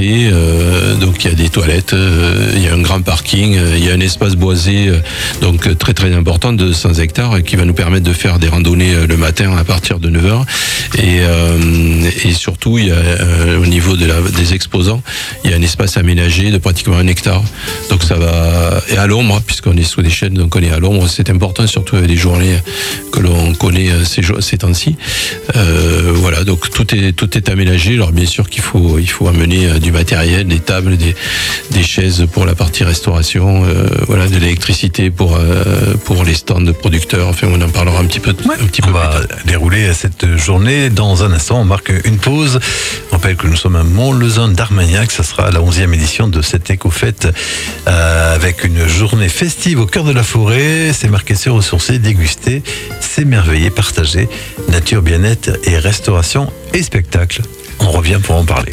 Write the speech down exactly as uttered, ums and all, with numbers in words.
quai, euh, donc il y a des toilettes, euh, il y a un grand parking, euh, il y a un espace boisé, euh, donc très très important de cent hectares qui va nous permettre de faire des randonnées euh, le matin à partir de neuf heures. Et, euh, et surtout, il y a, euh, au niveau de la, des exposants, il y a un espace aménagé de pratiquement un hectare. Donc ça va, et à l'ombre, puisqu'on est sous des chênes, donc on est à l'ombre, c'est important, surtout avec les journées que l'on connaît ces, ces temps-ci. Euh, voilà, donc tout est, tout est aménagé. Alors bien sûr qu'il faut, il faut amener du matériel, des tables, des, des chaises pour la partie restauration, euh, voilà, de l'électricité pour, euh, pour les stands de producteurs. Enfin, on en parlera un petit peu, ouais, un petit on peu va plus tard. Dérouler cette journée. Dans un instant, on marque une pause. Je rappelle que nous sommes à Mont-Lezun d'Armagnac. Ça sera la onzième édition de cette éco-fête euh, avec une journée festive au cœur de la forêt. C'est marqué se ressourcer, déguster, s'émerveiller, partager, nature, bien-être et restauration et spectacle. On revient pour en parler.